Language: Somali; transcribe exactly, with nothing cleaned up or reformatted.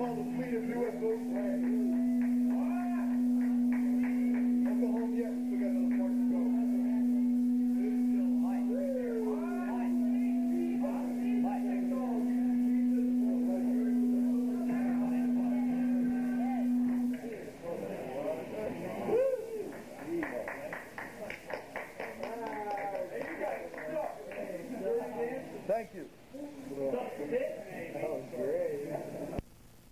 called the fleet of U S O tanks.